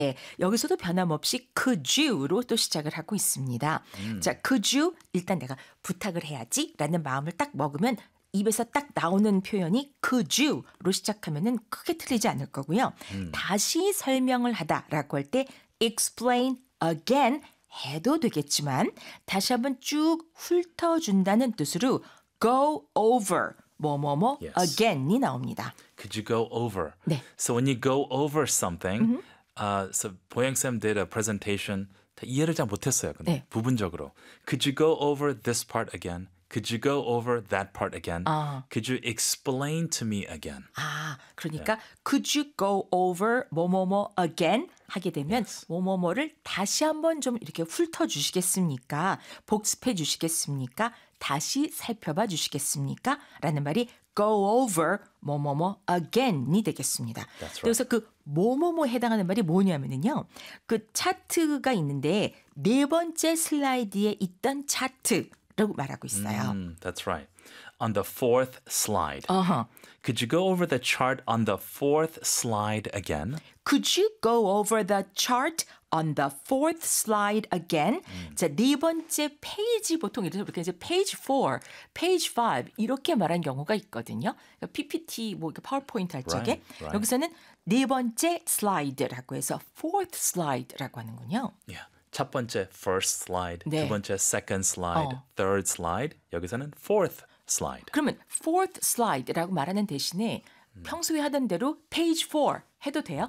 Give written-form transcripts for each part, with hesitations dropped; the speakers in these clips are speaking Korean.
네, 여기서도 변함없이 could you로 또 시작을 하고 있습니다. 자, could you 일단 내가 부탁을 해야지라는 마음을 딱 먹으면 입에서 딱 나오는 표현이 could you로 시작하면은 크게 틀리지 않을 거고요. 다시 설명을 하다라고 할 때 explain again 해도 되겠지만 다시 한번 쭉 훑어준다는 뜻으로 go over 뭐뭐뭐 Yes. again이 나옵니다. Could you go over? 네. So when you go over something, so 보영쌤 did a presentation. 다 이해를 잘 못했어요. 근데 네. 부분적으로. Could you go over this part again? Could you go over that part again? Could you explain to me again? 아, 그러니까 could you go over 뭐뭐뭐 again 하게 되면 뭐뭐뭐를 다시 한번 좀 이렇게 훑어 주시겠습니까? 복습해 주시겠습니까? 다시 살펴봐 주시겠습니까? 라는 말이 go over 뭐뭐뭐 again이 되겠습니다. That's right. 그래서 그 뭐뭐뭐에 해당하는 말이 뭐냐면은요. 그 차트가 있는데 네 번째 슬라이드에 있던 차트라고 말하고 있어요. That's right. On the fourth slide. 어허. Could you go over the chart on the fourth slide again? Could you go over the chart on the fourth slide again? 자, 네 번째 페이지 보통 이래서 우리가 이제 page 4, page 5 이렇게 말한 경우가 있거든요. 그러니까 PPT 뭐 파워포인트 할 적에 right. 여기서는 네 번째 슬라이드라고 해서 fourth slide라고 하는군요. Yeah. 첫 번째 first slide, 네. 두 번째 second slide, third slide. 여기서는 fourth slide. 그러면 fourth slide라고 말하는 대신에 평소에 하던 대로 page 4 해도 돼요?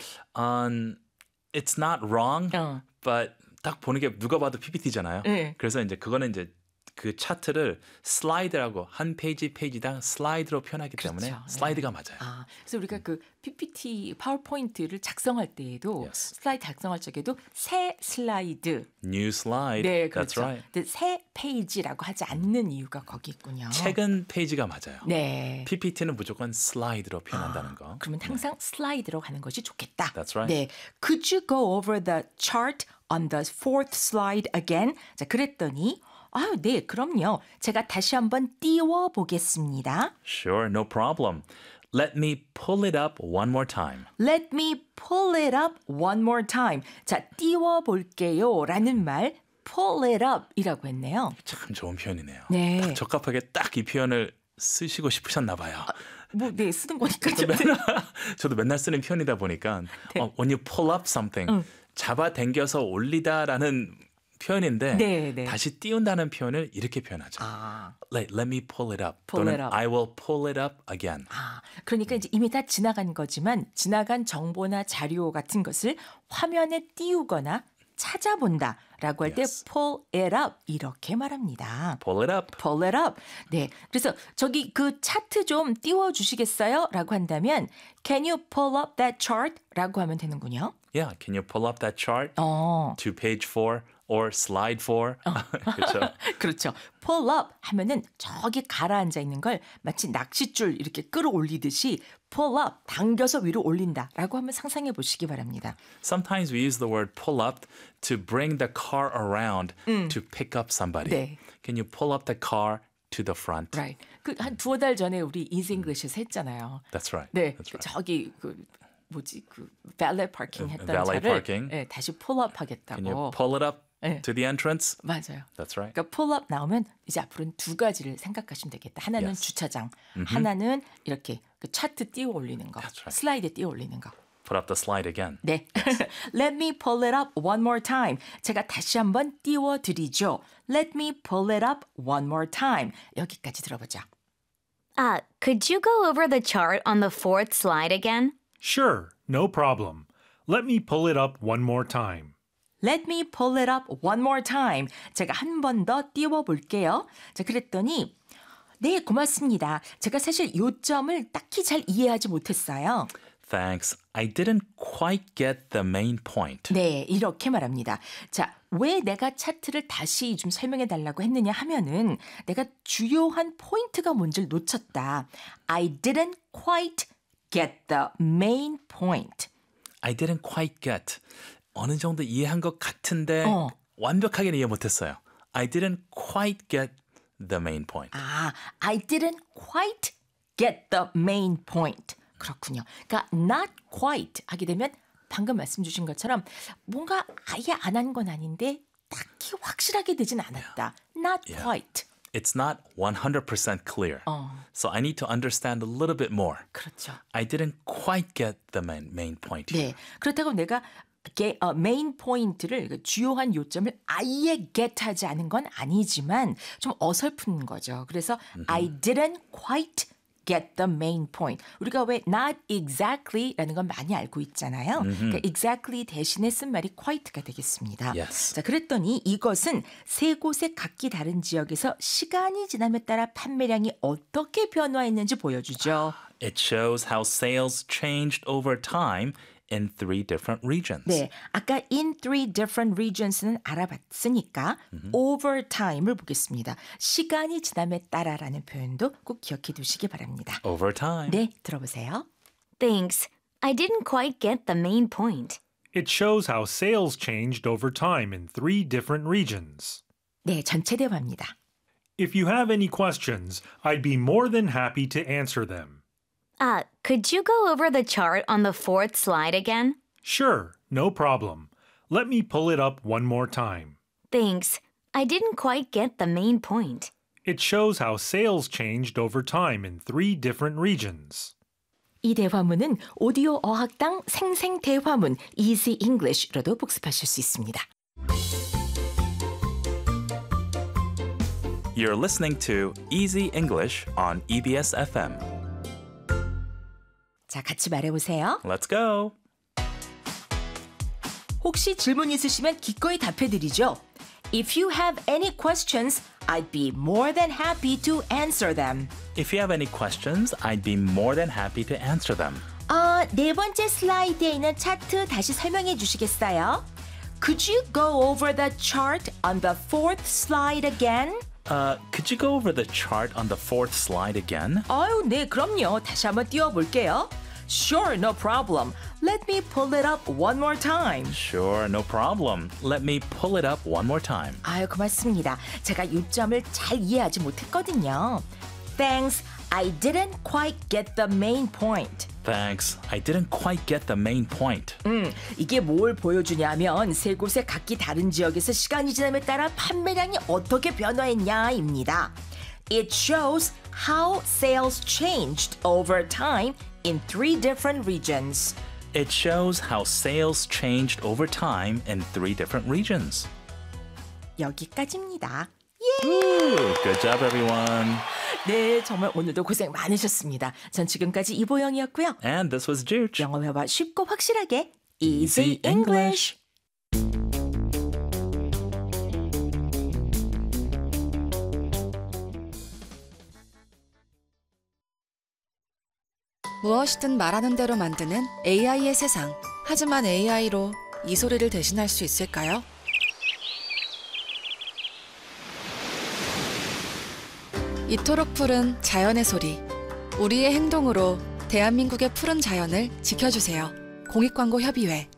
It's not wrong, but 딱 보는 게 누가 봐도 PPT잖아요. 네. 그래서 이제 그거는 이제 그 차트를 슬라이드라고 한 페이지당 슬라이드로 표현하기 때문에 그렇죠. 슬라이드가 맞아요. 아, 그래서 우리가 그 PPT 파워포인트를 작성할 때에도 Yes. 슬라이드 작성할 적에도 새 슬라이드 New slide. 네, That's 그렇죠. right. 근데 새 페이지라고 하지 않는 이유가 거기 있군요. 책은 페이지가 맞아요. 네. PPT는 무조건 슬라이드로 표현한다는 거. 그러면 항상 슬라이드로 가는 것이 좋겠다. That's right. 네. Could you go over the chart on the fourth slide again? 자, 그랬더니 아유, 네, 그럼요. 제가 다시 한번 띄워 보겠습니다. Sure, no problem. Let me pull it up one more time. Let me pull it up one more time. 자, 띄워 볼게요. 라는 말 pull it up 이라고 했네요. 참 좋은 표현이네요. 네. 딱 적합하게 딱 이 표현을 쓰시고 싶으셨나 봐요. 뭐, 네, 쓰는 거니까. 저도 맨날 쓰는 표현이다 보니까 네. when you pull up something, 잡아당겨서 올리다라는 표현인데 네, 네. 다시 띄운다는 표현을 이렇게 표현하죠. Let me pull it up. Pull 또는 it up. I will pull it up again. 아, 그러니까 이제 이미 다 지나간 거지만 지나간 정보나 자료 같은 것을 화면에 띄우거나 찾아본다라고 할 때 Yes. pull it up 이렇게 말합니다. Pull it up. pull it up. 네. 그래서 저기 그 차트 좀 띄워 주시겠어요? 라고 한다면 can you pull up that chart? 라고 하면 되는군요. Yeah, can you pull up that chart 어. to page 4 or slide 4? 그렇죠. 그렇죠. pull up 하면은 저기 가라앉아 있는 걸 마치 낚싯줄 이렇게 끌어올리듯이 pull up 당겨서 위로 올린다라고 한번 상상해 보시기 바랍니다. Sometimes we use the word pull up to bring the car around to pick up somebody. 네. Can you pull up the car to the front? Right. 그 한 두어 달 전에 우리 Easy English에서 했잖아요. That's right. 네. That's right. 저기 그 뭐지 그 valet parking 했던 valet 차를 parking. 네, 다시 pull up Can you 하겠다고. pull it up 네. to the entrance? 맞아요. That's right. 그러니까 pull up 나오면 이제 앞으로는 두 가지를 생각하시면 되겠다. 하나는 Yes. 주차장, 하나는 이렇게 그 차트 띄워 올리는 거, That's right. 슬라이드 띄워 올리는 거. Put up the slide again. 네. Let me pull it up one more time. 제가 다시 한번 띄워 드리죠. Let me pull it up one more time. 여기까지 들어보죠. Could you go over the chart on the fourth slide again? Sure, no problem. Let me pull it up one more time. Let me pull it up one more time. 제가 한 번 더 띄워 볼게요. 자, 그랬더니 네, 고맙습니다. 제가 사실 요점을 딱히 잘 이해하지 못했어요. Thanks. I didn't quite get the main point. 네, 이렇게 말합니다. 자, 왜 내가 차트를 다시 좀 설명해 달라고 했느냐 하면은 내가 주요한 포인트가 뭔지를 놓쳤다. I didn't quite get the main point. I didn't quite get. 어느 정도 이해한 것 같은데 완벽하게는 이해 못했어요. I didn't quite get the main point. 아, I didn't quite get the main point. 그렇군요. 그러니까 not quite 하게 되면 방금 말씀 주신 것처럼 뭔가 아예 안 한 건 아닌데 딱히 확실하게 되진 않았다. Not quite. It's not 100% clear. So I need to understand a little bit more. 그렇죠. I didn't quite get the main point. 네. 그렇다고 내가 메인 포인트를 주요한 요점을 아예 get하지 않은 건 아니지만 좀 어설픈 거죠. 그래서 I didn't quite get the main point. 우리가 왜 not exactly라는 건 많이 알고 있잖아요. 그러니까 exactly 대신에 쓴 말이 quite가 되겠습니다. Yes. 자, 그랬더니 이것은 세 곳의 각기 다른 지역에서 시간이 지남에 따라 판매량이 어떻게 변화했는지 보여주죠. It shows how sales changed over time in 3 different regions. 네, 아까 in 3 different regions는 알아봤으니까 over time을 보겠습니다. 시간이 지남에 따라라는 표현도 꼭 기억해 두시기 바랍니다. Over time. 네, 들어보세요. Thanks. I didn't quite get the main point. It shows how sales changed over time in 3 different regions. 네, 전체 대화입니다. If you have any questions, I'd be more than happy to answer them. Could you go over the chart on the 4th slide again? Sure, no problem. Let me pull it up one more time. Thanks. I didn't quite get the main point. It shows how sales changed over time in 3 different regions. 이 대화문은 오디오 어학당 생생 대화문 Easy English로도 복습하실 수 있습니다. You're listening to Easy English on EBS FM. 자, 같이 말해보세요. Let's go. 혹시 질문 있으시면 기꺼이 답해드리죠. If you have any questions, I'd be more than happy to answer them. If you have any questions, I'd be more than happy to answer them. 네 번째 슬라이드에 있는 차트 다시 설명해 주시겠어요? Could you go over the chart on the 4th slide again? Could you go over the chart on the 4th slide again? 아유, 네, 그럼요. 다시 한번 띄워볼게요. Sure, no problem. Let me pull it up one more time. Sure, no problem. Let me pull it up one more time. 아유, 고맙습니다. 제가 요점을 잘 이해하지 못했거든요. Thanks, I didn't quite get the main point. Thanks. I didn't quite get the main point. 이게 뭘 보여주냐면 세 곳의 각기 다른 지역에서 시간이 지남에 따라 판매량이 어떻게 변화했냐입니다. It shows how sales changed over time in 3 different regions. It shows how sales changed over time in 3 different regions. 여기까지입니다. Ooh, good job, everyone. 네, 정말 오늘도 고생 많으셨습니다. 전 지금까지 이보영이었고요. And this was Juge. 영어 회화 쉽고 확실하게 Easy English. 무엇이든 말하는 대로 만드는 AI의 세상. 하지만 AI로 이 소리를 대신할 수 있을까요? 이토록 푸른 자연의 소리. 우리의 행동으로 대한민국의 푸른 자연을 지켜주세요. 공익광고협의회.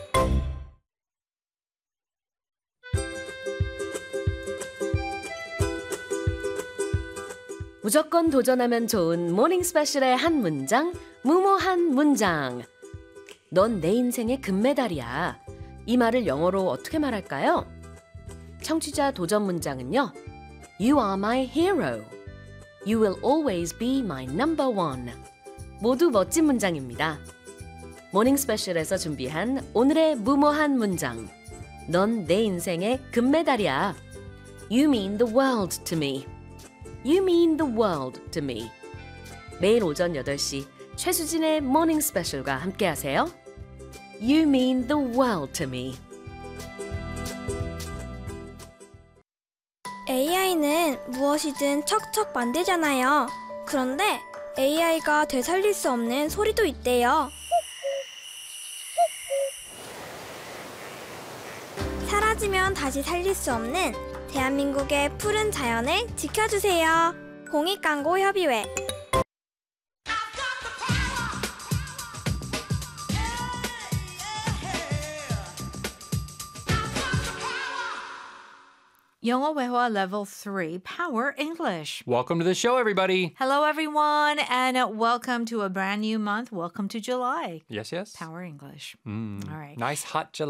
무조건 도전하면 좋은 모닝 스페셜의 한 문장, 무모한 문장. 넌 내 인생의 금메달이야. 이 말을 영어로 어떻게 말할까요? 청취자 도전 문장은요. You are my hero. You will always be my number one. 모두 멋진 문장입니다. 모닝 스페셜에서 준비한 오늘의 무모한 문장. 넌 내 인생의 금메달이야. You mean the world to me. You mean the world to me. 매일 오전 8시 최수진의 모닝 스페셜과 함께하세요. You mean the world to me. AI는 무엇이든 척척 만들잖아요. 그런데 AI가 되살릴 수 없는 소리도 있대요. 사라지면 다시 살릴 수 없는 대한민국의 푸른 자연을 지켜주세요. 공익광고협의회. 영어 회화 level 3 Power English. Welcome to the show, everybody. Hello, everyone, and welcome to a brand new month. Welcome to July. Yes, yes. Power English. Mm. All right. Nice hot July.